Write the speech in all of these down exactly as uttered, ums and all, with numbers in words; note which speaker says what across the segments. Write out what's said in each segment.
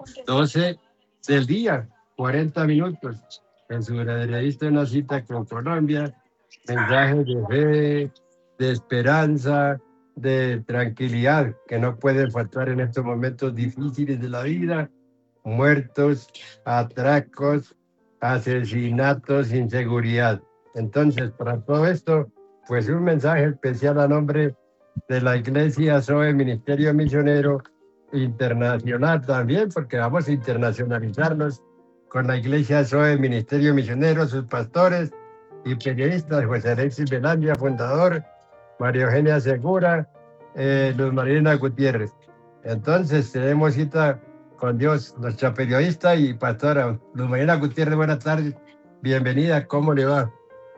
Speaker 1: doce del día, cuarenta minutos. En su revista Una cita con Colombia, mensajes de fe, de esperanza, de tranquilidad, que no pueden faltar en estos momentos difíciles de la vida, muertos, atracos, asesinatos, inseguridad. Entonces, para todo esto, pues un mensaje especial a nombre de la Iglesia Zoe Ministerio Misionero Internacional también, porque vamos a internacionalizarnos con la Iglesia Zoe Ministerio Misionero, sus pastores y periodistas, José Alexis Velandia, fundador, María Eugenia Segura, eh, Luz Marina Gutiérrez. Entonces, tenemos cita con Dios, nuestra periodista y pastora Luz Marina Gutiérrez. Buenas tardes, bienvenida, ¿cómo le va?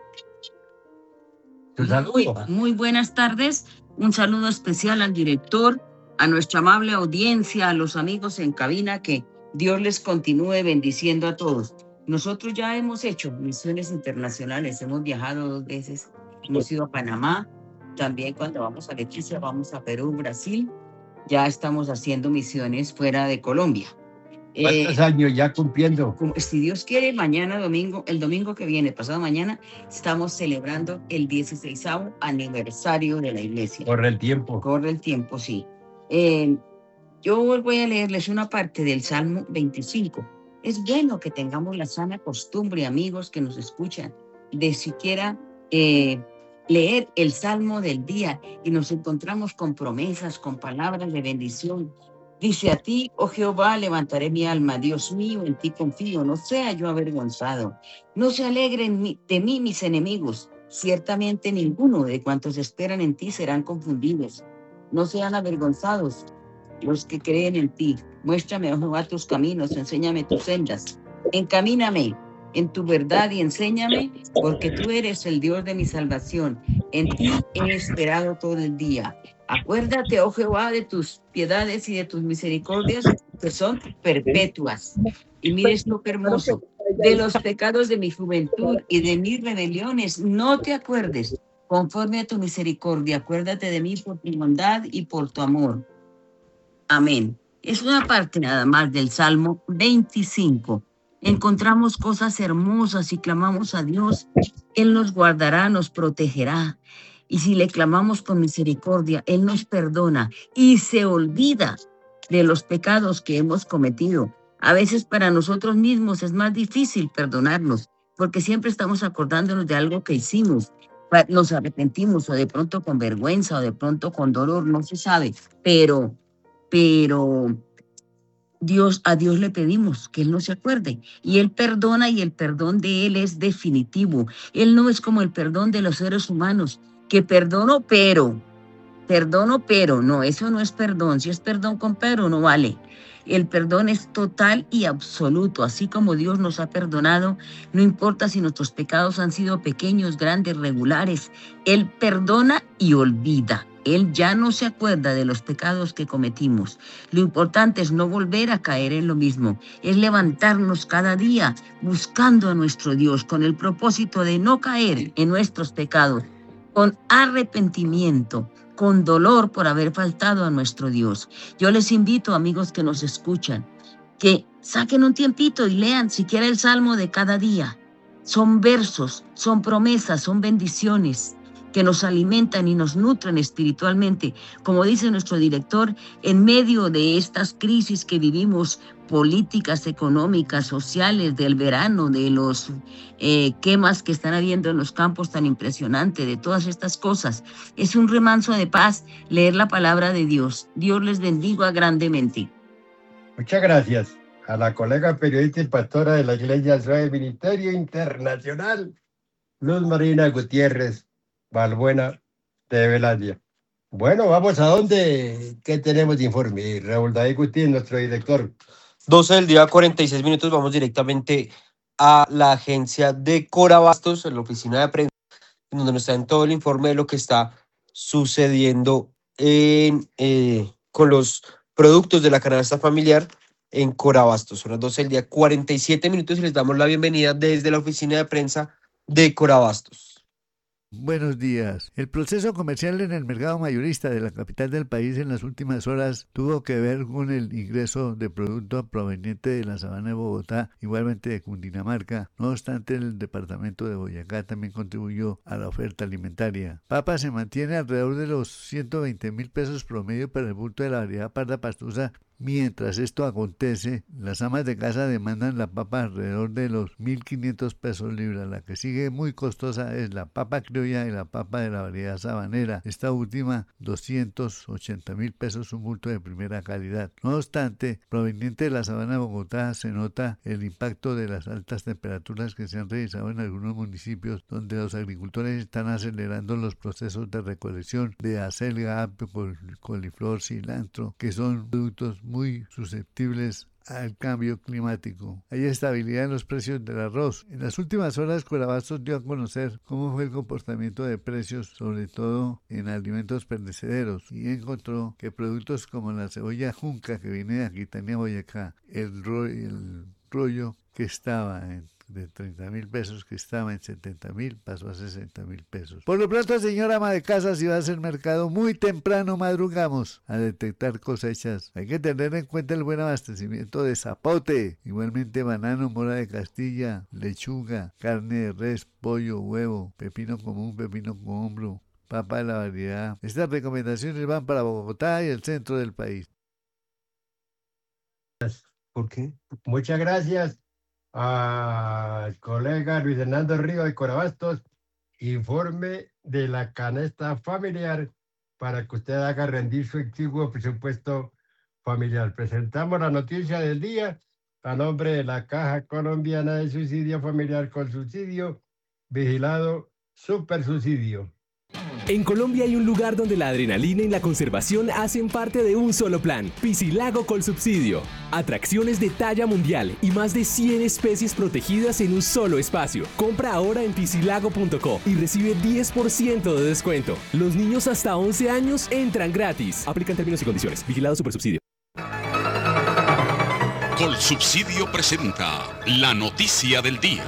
Speaker 2: Muy, muy buenas tardes, un saludo especial al director, a nuestra amable audiencia, a los amigos en cabina, que Dios les continúe bendiciendo a todos. Nosotros ya hemos hecho misiones internacionales, hemos viajado dos veces, hemos ido a Panamá, también cuando vamos a Leticia vamos a Perú, Brasil, ya estamos haciendo misiones fuera de Colombia.
Speaker 1: ¿Cuántos eh, años ya cumpliendo?
Speaker 2: Como, si Dios quiere, mañana domingo, el domingo que viene, pasado mañana, estamos celebrando el dieciseisavo aniversario de la iglesia.
Speaker 1: Corre el tiempo.
Speaker 2: Corre el tiempo, sí. Eh, yo voy a leerles una parte del Salmo veinticinco. Es bueno que tengamos la sana costumbre, amigos que nos escuchan, de siquiera eh, leer el Salmo del día, y nos encontramos con promesas, con palabras de bendición. Dice: a ti, oh Jehová, levantaré mi alma, Dios mío, en ti confío, no sea yo avergonzado. No se alegren de mí mis enemigos, ciertamente ninguno de cuantos esperan en ti serán confundidos. No sean avergonzados los que creen en ti. Muéstrame, oh Jehová, tus caminos, enséñame tus sendas. Encamíname en tu verdad y enséñame, porque tú eres el Dios de mi salvación. En ti he esperado todo el día. Acuérdate, oh Jehová, de tus piedades y de tus misericordias, que son perpetuas. Y mire esto que hermoso: de los pecados de mi juventud y de mis rebeliones no te acuerdes. Conforme a tu misericordia, acuérdate de mí por tu bondad y por tu amor. Amén. Es una parte nada más del Salmo veinticinco. Encontramos cosas hermosas y clamamos a Dios. Él nos guardará, nos protegerá. Y si le clamamos con misericordia, Él nos perdona y se olvida de los pecados que hemos cometido. A veces para nosotros mismos es más difícil perdonarnos, porque siempre estamos acordándonos de algo que hicimos. Nos arrepentimos, o de pronto con vergüenza, o de pronto con dolor, no se sabe. Pero, pero Dios, a Dios le pedimos que Él no se acuerde, y Él perdona, y el perdón de Él es definitivo. Él no es como el perdón de los seres humanos, que perdono pero, perdono pero, no, eso no es perdón. Si es perdón con pero, no vale. El perdón es total y absoluto. Así como Dios nos ha perdonado, no importa si nuestros pecados han sido pequeños, grandes, regulares, Él perdona y olvida. Él ya no se acuerda de los pecados que cometimos. Lo importante es no volver a caer en lo mismo. Es levantarnos cada día buscando a nuestro Dios con el propósito de no caer en nuestros pecados, con arrepentimiento, con dolor por haber faltado a nuestro Dios. Yo les invito, amigos que nos escuchan, que saquen un tiempito y lean siquiera el Salmo de cada día. Son versos, son promesas, son bendiciones que nos alimentan y nos nutren espiritualmente. Como dice nuestro director, en medio de estas crisis que vivimos, políticas, económicas, sociales, del verano, de los eh, quemas que están habiendo en los campos tan impresionantes, de todas estas cosas, es un remanso de paz leer la palabra de Dios. Dios les bendiga grandemente.
Speaker 1: Muchas gracias a la colega periodista y pastora de la Iglesia Zoe Ministerio Internacional, Luz Marina Gutiérrez Balbuena de Velandia. Bueno, vamos a dónde, ¿qué tenemos de informe? Raúl David Gutiérrez, nuestro director.
Speaker 3: doce del día, cuarenta y seis minutos, vamos directamente a la agencia de Corabastos, en la oficina de prensa, donde nos traen todo el informe de lo que está sucediendo en, eh, con los productos de la canasta familiar en Corabastos. Son las doce del día, cuarenta y siete minutos, y les damos la bienvenida desde la oficina de prensa de Corabastos.
Speaker 4: Buenos días. El proceso comercial en el mercado mayorista de la capital del país en las últimas horas tuvo que ver con el ingreso de producto proveniente de la sabana de Bogotá, igualmente de Cundinamarca. No obstante, el departamento de Boyacá también contribuyó a la oferta alimentaria. Papa se mantiene alrededor de los ciento veinte mil pesos promedio para el bulto de la variedad parda pastusa. Mientras esto acontece, las amas de casa demandan la papa alrededor de los mil quinientos pesos libra. La que sigue muy costosa es la papa criolla y la papa de la variedad sabanera. Esta última, doscientos ochenta mil pesos, un bulto de primera calidad. No obstante, proveniente de la sabana de Bogotá, se nota el impacto de las altas temperaturas que se han realizado en algunos municipios, donde los agricultores están acelerando los procesos de recolección de acelga, apio, coliflor, cilantro, que son productos muy susceptibles al cambio climático. Hay estabilidad en los precios del arroz. En las últimas horas, Corabastos dio a conocer cómo fue el comportamiento de precios, sobre todo en alimentos perecederos, y encontró que productos como la cebolla junca que viene de Aquitania, Boyacá, el, ro el rollo que estaba en de treinta mil pesos, que estaba en setenta mil, pasó a sesenta mil pesos. Por lo pronto, señora ama de casa, si va a hacer mercado muy temprano, madrugamos a detectar cosechas. Hay que tener en cuenta el buen abastecimiento de zapote, igualmente banano, mora de Castilla, lechuga, carne de res, pollo, huevo, pepino común, pepino con hombro, papa de la variedad. Estas recomendaciones van para Bogotá y el centro del país.
Speaker 3: ¿Por qué?
Speaker 1: Muchas gracias al colega Luis Hernando Río de Corabastos. Informe de la canasta familiar para que usted haga rendir su exiguo presupuesto familiar. Presentamos la noticia del día a nombre de la Caja Colombiana de Subsidio Familiar con Subsidio, vigilado Super Subsidio.
Speaker 5: En Colombia hay un lugar donde la adrenalina y la conservación hacen parte de un solo plan: Piscilago Colsubsidio. Atracciones de talla mundial y más de cien especies protegidas en un solo espacio. Compra ahora en piscilago punto co y recibe diez por ciento de descuento. Los niños hasta once años entran gratis. Aplican términos y condiciones. Vigilado Supersubsidio.
Speaker 6: Colsubsidio presenta la noticia del día.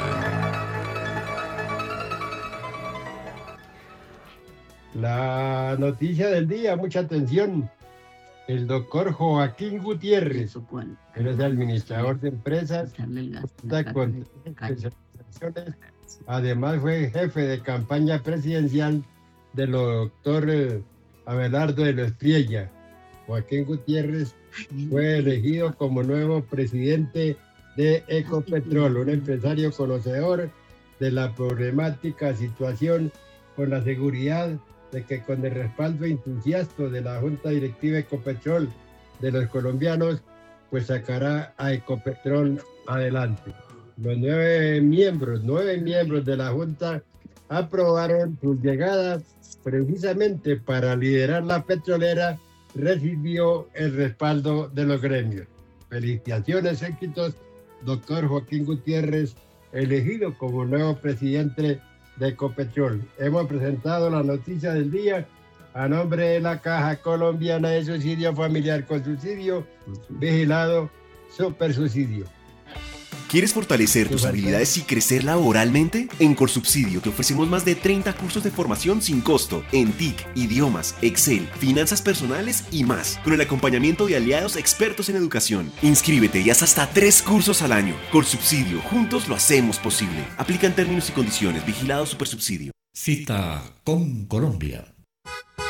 Speaker 1: La noticia del día, mucha atención. El doctor Joaquín Gutiérrez, él es administrador de empresas, con especializaciones. Además fue jefe de campaña presidencial del doctor eh, Abelardo de los Priella. Joaquín Gutiérrez fue elegido como nuevo presidente de Ecopetrol, un empresario conocedor de la problemática situación con la seguridad de que con el respaldo entusiasta de la Junta Directiva Ecopetrol de los colombianos, pues sacará a Ecopetrol adelante. Los nueve miembros, nueve miembros de la Junta aprobaron su llegada precisamente para liderar la petrolera. Recibió el respaldo de los gremios. Felicitaciones, éxitos, doctor Joaquín Gutiérrez, elegido como nuevo presidente de Ecopetrol. Hemos presentado la noticia del día a nombre de la Caja Colombiana de Subsidio Familiar con Subsidio, vigilado Super Subsidio.
Speaker 7: ¿Quieres fortalecer tus habilidades y crecer laboralmente? En Colsubsidio te ofrecemos más de treinta cursos de formación sin costo en T I C, idiomas, Excel, finanzas personales y más, con el acompañamiento de aliados expertos en educación. Inscríbete y haz hasta tres cursos al año. Colsubsidio, juntos lo hacemos posible. Aplican términos y condiciones. Vigilado Supersubsidio.
Speaker 8: Cita con Colombia.